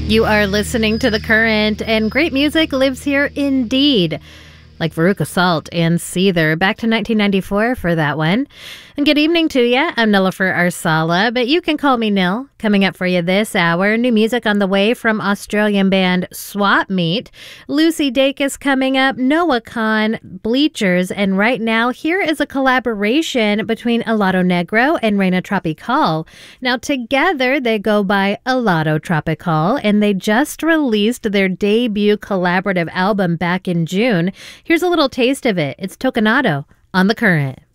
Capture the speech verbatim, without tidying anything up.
You are listening to The Current, and great music lives here indeed. Like Veruca Salt and Seether, back to nineteen ninety-four for that one. And good evening to you. I'm Nilofer Arsala, but you can call me Nil. Coming up for you this hour, new music on the way from Australian band Swap Meet. Lucy Dacus coming up, Noah Kahan, Bleachers, and right now here is a collaboration between Helado Negro and Reina Tropical. Now together they go by Helado Tropical, and they just released their debut collaborative album back in June. Here's a little taste of it. It's Tocanado on The Current.